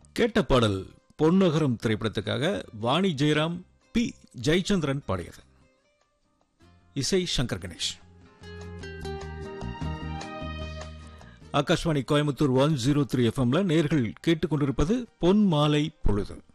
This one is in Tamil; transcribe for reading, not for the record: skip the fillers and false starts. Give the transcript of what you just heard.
கேட்ட பாடல் பொன்னகரம் திரைப்படத்துக்காக வாணி ஜெயராம், பி ஜெயச்சந்திரன் பாடியது. இசை சங்கர் கணேஷ். ஆகாஷ்வாணி கோயம்புத்தூர் 103 FM நேயர்கள் கேட்டுக்கொண்டிருப்பது பொன் மாலை பொழுது.